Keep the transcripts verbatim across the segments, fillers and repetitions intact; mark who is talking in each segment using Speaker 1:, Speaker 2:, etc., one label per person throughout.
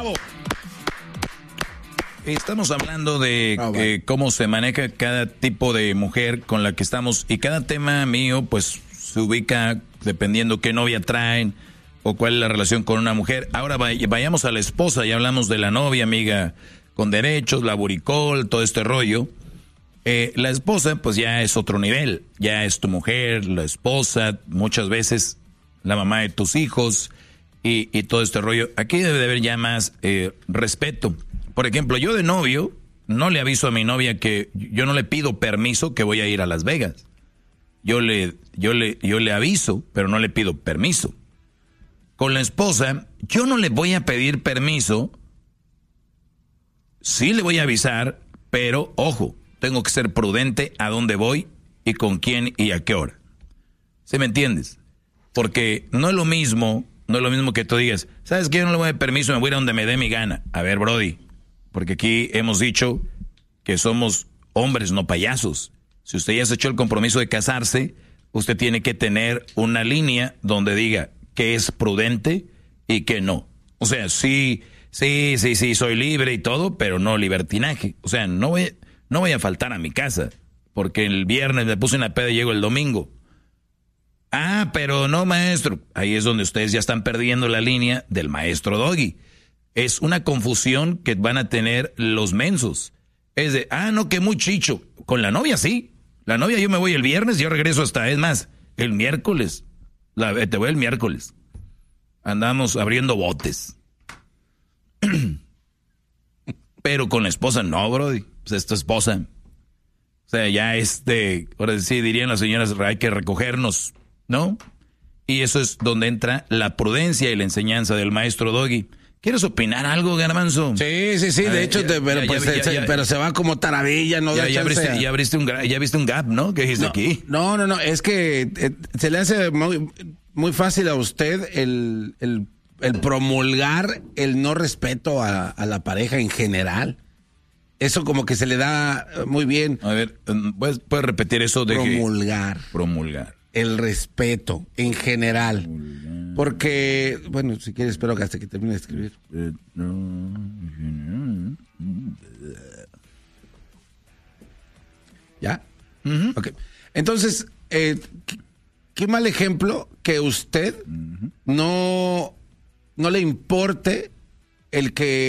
Speaker 1: ¡Bravo!
Speaker 2: Estamos hablando de
Speaker 1: Oh,
Speaker 2: eh, cómo se maneja cada tipo de mujer con la que estamos y cada tema mío pues se ubica dependiendo qué novia traen o cuál es la relación con una mujer. Ahora vay- vayamos a la esposa, ya hablamos de la novia, amiga, con derechos, la buricol, todo este rollo. Eh, la esposa pues ya es otro nivel, ya es tu mujer, la esposa, muchas veces la mamá de tus hijos y, y todo este rollo. Aquí debe de haber ya más eh, respeto. Por ejemplo, yo de novio no le aviso a mi novia que yo no le pido permiso que voy a ir a Las Vegas. Yo le, yo le, yo le aviso, pero no le pido permiso. Con la esposa, yo no le voy a pedir permiso. Sí le voy a avisar, pero ojo, tengo que ser prudente a dónde voy y con quién y a qué hora. ¿Sí me entiendes? Porque no es lo mismo, no es lo mismo que tú digas, ¿sabes qué? Yo no le voy a dar permiso, me voy a ir a donde me dé mi gana. A ver, Brody, porque aquí hemos dicho que somos hombres, no payasos. Si usted ya se echó el compromiso de casarse, usted tiene que tener una línea donde diga qué es prudente y qué no. O sea, sí, sí, sí, sí, soy libre y todo, pero no libertinaje. O sea, no voy, no voy a faltar a mi casa, porque el viernes me puse una peda y llego el domingo. Ah, pero no, maestro. Ahí es donde ustedes ya están perdiendo la línea del maestro Doggy. Es una confusión que van a tener los mensos. Es de, ah, no, que muy chicho. Con la novia sí. La novia yo me voy el viernes, yo regreso hasta, es más, el miércoles. La, te voy el miércoles. Andamos abriendo botes. Pero con la esposa no, Brody. Pues es tu esposa. O sea, ya este, ahora sí dirían las señoras, hay que recogernos, ¿no? Y eso es donde entra la prudencia y la enseñanza del maestro Doggy. ¿Quieres opinar algo, Garbanzo?
Speaker 1: Sí, sí, sí, de
Speaker 2: ver,
Speaker 1: hecho,
Speaker 2: ya,
Speaker 1: te, pero,
Speaker 2: ya,
Speaker 1: pues,
Speaker 2: ya,
Speaker 1: se-
Speaker 2: ya,
Speaker 1: se-
Speaker 2: ya.
Speaker 1: pero se va como taravilla, no
Speaker 2: Ya,
Speaker 1: da
Speaker 2: ya,
Speaker 1: chance
Speaker 2: abriste,
Speaker 1: a-
Speaker 2: ya, abriste un, gra- ya viste un gap, ¿no? ¿Qué dijiste
Speaker 1: no,
Speaker 2: aquí?
Speaker 1: No, no, no, es que eh, se le hace muy, muy fácil a usted el, el, el promulgar el no respeto a, a la pareja en general. Eso como que se le da eh, muy bien.
Speaker 2: A ver, um, ¿puedes, puedes repetir eso de que-
Speaker 1: Promulgar.
Speaker 2: promulgar?
Speaker 1: El respeto en general. Porque, bueno, si quieres, espero que hasta que termine de escribir.
Speaker 2: Eh, no.
Speaker 1: ¿Ya? Ok. Entonces, eh, qué, qué mal ejemplo que usted no, no le importe el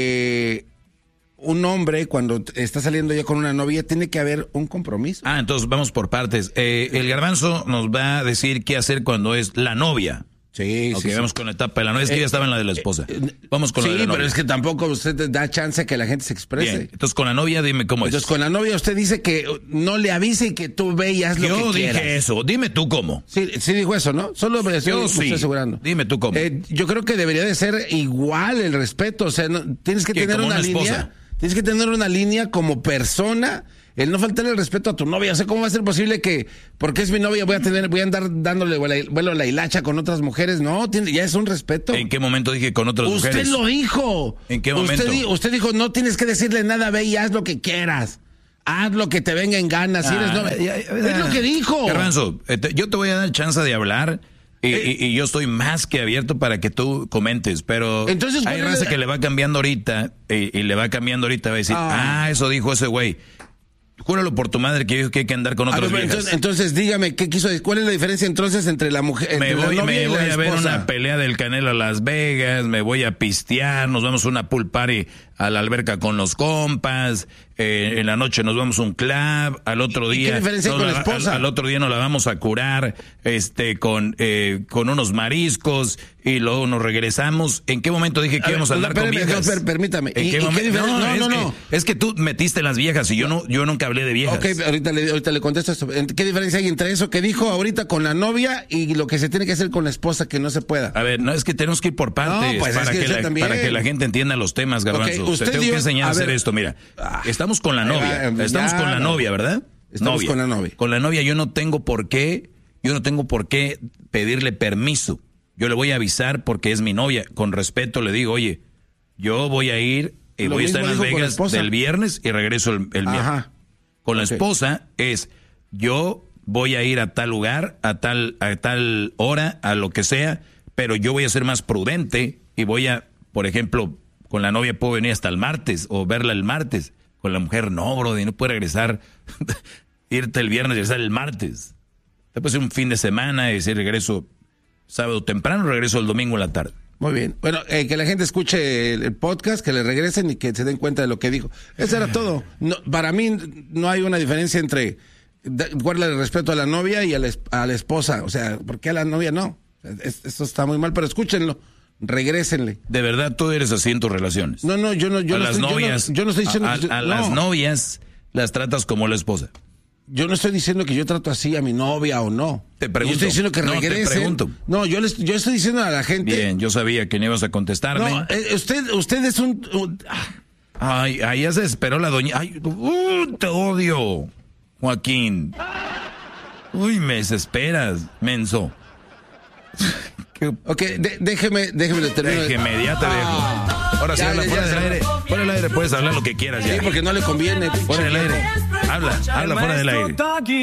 Speaker 1: que un hombre, cuando está saliendo ya con una novia, tiene que haber un compromiso.
Speaker 2: Ah, entonces vamos por partes. Eh, el Garbanzo nos va a decir qué hacer cuando es la novia.
Speaker 1: Sí,
Speaker 2: Ok,
Speaker 1: sí, sí.
Speaker 2: vamos con la etapa de la novia. Es que
Speaker 1: Eh,
Speaker 2: ya estaba en la de la esposa. Vamos con
Speaker 1: Sí,
Speaker 2: la de la novia.
Speaker 1: pero es que tampoco usted da chance a que la gente se exprese.
Speaker 2: Bien, entonces con la novia dime cómo
Speaker 1: Entonces,
Speaker 2: es.
Speaker 1: con la novia usted dice que no le avise y que tú ve y haz lo
Speaker 2: Yo
Speaker 1: que
Speaker 2: dije
Speaker 1: quieras.
Speaker 2: eso. Dime tú cómo.
Speaker 1: Sí, sí dijo eso, ¿no? Solo me estoy,
Speaker 2: Yo
Speaker 1: me
Speaker 2: sí.
Speaker 1: estoy asegurando.
Speaker 2: Dime tú cómo.
Speaker 1: Eh, yo creo que debería de ser igual el respeto. O sea, no- tienes que
Speaker 2: ¿Qué,
Speaker 1: tener
Speaker 2: como
Speaker 1: una,
Speaker 2: una esposa?
Speaker 1: línea. Tienes que tener una línea como persona. El no faltarle el respeto a tu novia. O sea, ¿cómo va a ser posible que, porque es mi novia, voy a tener, voy a andar dándole vuelo vuelo a la hilacha con otras mujeres? No, tiene, ya es un respeto.
Speaker 2: ¿En qué momento dije con otras
Speaker 1: Usted
Speaker 2: mujeres?
Speaker 1: lo dijo.
Speaker 2: ¿En qué
Speaker 1: Usted,
Speaker 2: momento?
Speaker 1: di- usted dijo, no tienes que decirle nada, ve y haz lo que quieras. Haz lo que te venga en ganas. Si eres
Speaker 2: Ah,
Speaker 1: novia.
Speaker 2: ya, ya,
Speaker 1: Es lo que dijo.
Speaker 2: Garbanzo, eh, te- yo te voy a dar chance de hablar y,
Speaker 1: Eh.
Speaker 2: y- y yo estoy más que abierto para que tú comentes, pero
Speaker 1: Entonces,
Speaker 2: hay
Speaker 1: ¿cuál es
Speaker 2: raza
Speaker 1: la-
Speaker 2: que le va cambiando ahorita y, y le va cambiando ahorita, va a decir,
Speaker 1: Ah.
Speaker 2: ah, eso dijo ese güey. Júralo por tu madre que dijo que hay que andar con
Speaker 1: A
Speaker 2: otras
Speaker 1: ver,
Speaker 2: viejas.
Speaker 1: entonces, entonces dígame, ¿qué quiso decir? ¿Cuál es la diferencia entonces entre la mujer,
Speaker 2: me
Speaker 1: entre la
Speaker 2: voy,
Speaker 1: novia
Speaker 2: me
Speaker 1: y la
Speaker 2: voy a ver
Speaker 1: esposa?
Speaker 2: una pelea del Canelo a Las Vegas, me voy a pistear, nos vamos a una pool party a la alberca con los compas, eh, en la noche nos vamos a un club, al otro
Speaker 1: ¿Y qué
Speaker 2: día
Speaker 1: diferencia hay
Speaker 2: nos
Speaker 1: con la esposa?
Speaker 2: Al, al otro día nos la vamos a curar este con eh, con unos mariscos y luego nos regresamos. ¿En qué momento dije que
Speaker 1: A
Speaker 2: íbamos a
Speaker 1: ver,
Speaker 2: andar con
Speaker 1: espérame,
Speaker 2: viejas?
Speaker 1: no, per- permítame.
Speaker 2: ¿En
Speaker 1: ¿Y-
Speaker 2: qué
Speaker 1: y qué
Speaker 2: momento?
Speaker 1: diferencia? No,
Speaker 2: es
Speaker 1: no,
Speaker 2: que-
Speaker 1: no.
Speaker 2: Es que tú metiste las viejas y yo no yo nunca hablé de viejas.
Speaker 1: Ok, ahorita le, ahorita le contesto esto. ¿Qué diferencia hay entre eso que dijo ahorita con la novia y lo que se tiene que hacer con la esposa que no se pueda?
Speaker 2: A ver, no es que tenemos que ir por partes
Speaker 1: No, pues es
Speaker 2: para,
Speaker 1: que
Speaker 2: que
Speaker 1: usted
Speaker 2: la,
Speaker 1: también.
Speaker 2: para que la gente entienda los temas, Garbanzo.
Speaker 1: Ok, usted
Speaker 2: Te tengo
Speaker 1: dio-
Speaker 2: que enseñar a,
Speaker 1: a
Speaker 2: hacer
Speaker 1: ver.
Speaker 2: esto, mira. Estamos con la
Speaker 1: Ahí
Speaker 2: novia.
Speaker 1: va,
Speaker 2: Estamos
Speaker 1: ya,
Speaker 2: con la
Speaker 1: no.
Speaker 2: novia, ¿verdad?
Speaker 1: Estamos con la novia.
Speaker 2: Con la novia yo no tengo por qué, yo no tengo por qué pedirle permiso. Yo le voy a avisar porque es mi novia. Con respeto le digo, oye, yo voy a ir y
Speaker 1: Lo
Speaker 2: voy a estar en
Speaker 1: mismo
Speaker 2: Las
Speaker 1: dijo con la
Speaker 2: Vegas
Speaker 1: esposa.
Speaker 2: del viernes y regreso el, el viernes.
Speaker 1: Ajá.
Speaker 2: Con la
Speaker 1: Ok.
Speaker 2: esposa es, yo voy a ir a tal lugar, a tal, a tal hora, a lo que sea, pero yo voy a ser más prudente y voy a, por ejemplo, Con la novia puedo venir hasta el martes o verla el martes. Con la mujer no, bro, no puede regresar, irte el viernes y regresar el martes. Te puede ser un fin de semana y decir regreso sábado temprano, regreso el domingo en la tarde.
Speaker 1: Muy bien. Bueno, eh, que la gente escuche el, el podcast, que le regresen y que se den cuenta de lo que dijo. Eso era todo. No, para mí no hay una diferencia entre guardarle el respeto a la novia y a la, a la esposa. O sea, ¿por qué a la novia no? Es, esto está muy mal, pero escúchenlo. Regrésenle.
Speaker 2: ¿De verdad tú eres así en tus relaciones?
Speaker 1: No, no, yo no. Yo
Speaker 2: a
Speaker 1: no
Speaker 2: las
Speaker 1: estoy,
Speaker 2: novias.
Speaker 1: Yo no, yo no estoy diciendo.
Speaker 2: A,
Speaker 1: que yo,
Speaker 2: a
Speaker 1: no.
Speaker 2: las novias las tratas como la esposa.
Speaker 1: Yo no estoy diciendo que yo trato así a mi novia o no.
Speaker 2: Te pregunto.
Speaker 1: Yo estoy diciendo que
Speaker 2: no,
Speaker 1: regresen.
Speaker 2: Te pregunto.
Speaker 1: No, yo, les, yo estoy diciendo a la gente.
Speaker 2: Bien, yo sabía que no ibas a contestarme.
Speaker 1: No, eh, usted, usted es un. un
Speaker 2: Ay, ahí ya se esperó la doña. Ay, uh, te odio, Joaquín. Uy, me desesperas, menso.
Speaker 1: Ok, de, déjeme, déjeme terminar.
Speaker 2: Déjeme, ya te dejo.
Speaker 1: Ah,
Speaker 2: Ahora sí,
Speaker 1: ya,
Speaker 2: habla
Speaker 1: ya,
Speaker 2: fuera
Speaker 1: ya,
Speaker 2: del
Speaker 1: ya.
Speaker 2: aire. Fuera del aire puedes hablar lo que quieras ya.
Speaker 1: Sí, porque no le conviene.
Speaker 2: Fuera del aire. Habla, habla fuera del aire.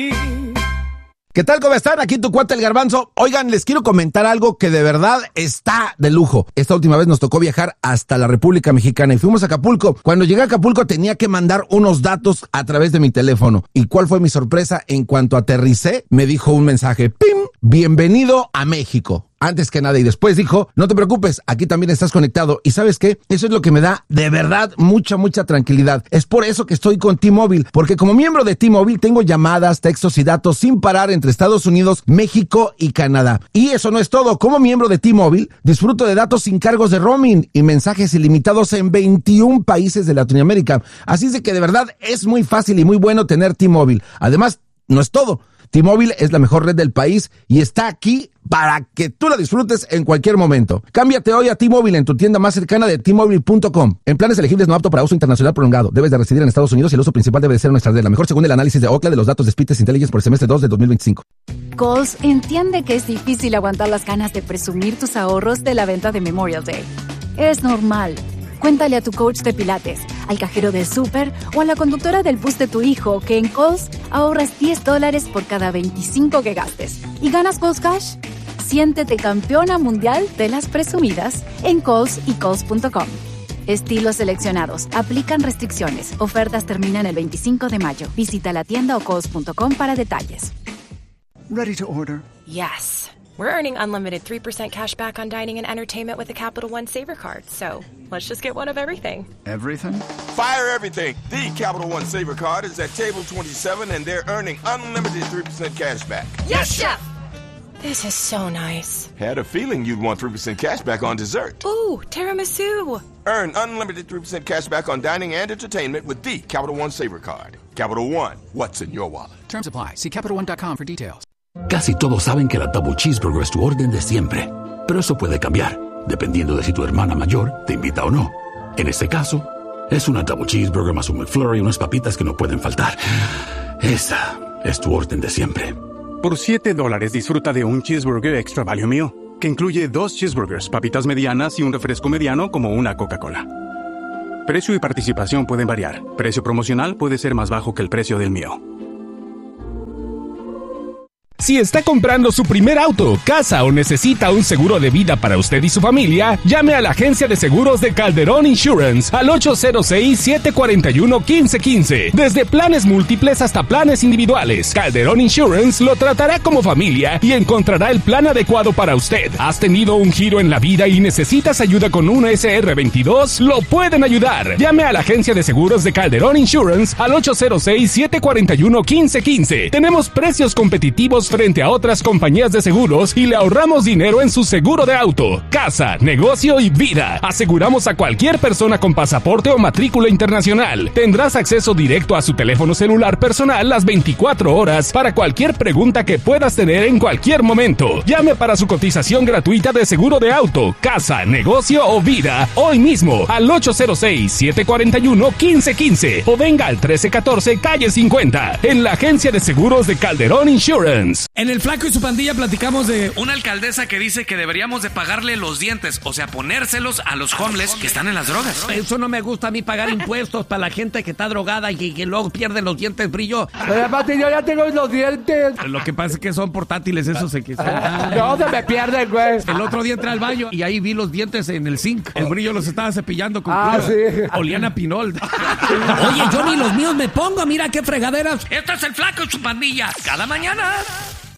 Speaker 3: ¿Qué tal? ¿Cómo están? Aquí tu cuate el Garbanzo. Oigan, les quiero comentar algo que de verdad está de lujo. Esta última vez nos tocó viajar hasta la República Mexicana y fuimos a Acapulco. Cuando llegué a Acapulco tenía que mandar unos datos a través de mi teléfono. ¿Y cuál fue mi sorpresa? En cuanto aterricé, me dijo un mensaje. ¡Pim! Bienvenido a México. Antes que nada, y después dijo, no te preocupes, aquí también estás conectado. ¿Y sabes qué? Eso es lo que me da de verdad mucha, mucha tranquilidad. Es por eso que estoy con T-Mobile, porque como miembro de T-Mobile tengo llamadas, textos y datos sin parar entre Estados Unidos, México y Canadá. Y eso no es todo. Como miembro de T-Mobile, disfruto de datos sin cargos de roaming y mensajes ilimitados en veintiún países de Latinoamérica. Así es de que de verdad es muy fácil y muy bueno tener T-Mobile. Además, no es todo. T-Mobile es la mejor red del país y está aquí para que tú la disfrutes en cualquier momento. Cámbiate hoy a T-Mobile en tu tienda más cercana de T Mobile punto com. En planes elegibles no apto para uso internacional prolongado. Debes de residir en Estados Unidos y el uso principal debe de ser nuestra red. La mejor según el análisis de Ookla de los datos de Speed Test Intelligence por el semestre dos de dos mil veinticinco.
Speaker 4: Kohl's entiende que es difícil aguantar las ganas de presumir tus ahorros de la venta de Memorial Day. Es normal. Cuéntale a tu coach de pilates, al cajero del súper o a la conductora del bus de tu hijo que en Kohl's ahorras diez dólares por cada veinticinco que gastes. ¿Y ganas Kohl's Cash? Siéntete campeona mundial de las presumidas en Kohl's y Kohl's punto com. Estilos seleccionados. Aplican restricciones. Ofertas terminan el veinticinco de mayo. Visita la tienda o Kohl's punto com para detalles.
Speaker 5: Ready to order?
Speaker 6: Yes. We're earning unlimited three percent cash back on dining and entertainment with the Capital One Saver Card. So let's just get one of everything.
Speaker 5: Everything?
Speaker 7: Fire everything. The Capital One Saver Card is at table twenty-seven and they're earning unlimited three percent cash back.
Speaker 6: Yes, Chef! This is so nice.
Speaker 7: Had a feeling you'd want three percent cash back on dessert.
Speaker 6: Ooh, tiramisu.
Speaker 7: Earn unlimited three percent cash back on dining and entertainment with the Capital One Saver Card. Capital One, what's in your wallet?
Speaker 5: Terms apply. See Capital One dot com for details.
Speaker 8: Casi todos saben que la Double Cheeseburger es tu orden de siempre, pero eso puede cambiar, dependiendo de si tu hermana mayor te invita o no. En este caso, es una Double Cheeseburger más un McFlurry y unas papitas que no pueden faltar. Esa es tu orden de siempre.
Speaker 9: Por siete dólares disfruta de un Cheeseburger Extra Value Meal, que incluye dos cheeseburgers, papitas medianas y un refresco mediano como una Coca-Cola. Precio y participación pueden variar. Precio promocional puede ser más bajo que el precio del meal.
Speaker 10: Si está comprando su primer auto, casa o necesita un seguro de vida para usted y su familia, llame a la agencia de seguros de Calderón Insurance al ocho cero seis, siete cuatro uno, uno cinco uno cinco. Desde planes múltiples hasta planes individuales, Calderón Insurance lo tratará como familia y encontrará el plan adecuado para usted. ¿Has tenido un giro en la vida y necesitas ayuda con un S R veintidós? Lo pueden ayudar. Llame a la agencia de seguros de Calderón Insurance al ocho cero seis, siete cuatro uno, uno cinco uno cinco. Tenemos precios competitivos frente a otras compañías de seguros y le ahorramos dinero en su seguro de auto, casa, negocio y vida. Aseguramos a cualquier persona con pasaporte o matrícula internacional. Tendrás acceso directo a su teléfono celular personal las veinticuatro horas para cualquier pregunta que puedas tener en cualquier momento. Llame para su cotización gratuita de seguro de auto, casa, negocio o vida hoy mismo al ocho cero seis, siete cuatro uno, uno cinco uno cinco o venga al trece catorce calle cincuenta en la agencia de seguros de Calderón Insurance.
Speaker 11: más. En el Flaco y su pandilla platicamos de una alcaldesa que dice que deberíamos de pagarle los dientes, o sea, ponérselos a los homeless que están en las drogas.
Speaker 12: Eso no me gusta a mí, pagar impuestos para la gente que está drogada y que, que luego pierde los dientes brillo.
Speaker 13: Pero Pati, yo ya tengo los dientes.
Speaker 12: Lo que pasa es que son portátiles, esos se que
Speaker 13: no, se me pierden, güey.
Speaker 12: El otro día entré al baño y ahí vi los dientes en el zinc. El brillo los estaba cepillando con
Speaker 13: Ah,
Speaker 12: cuidado.
Speaker 13: sí.
Speaker 12: Olían a pinol.
Speaker 11: Oye, yo ni los míos me pongo, mira qué fregaderas. Esto es el Flaco y su pandilla, cada mañana.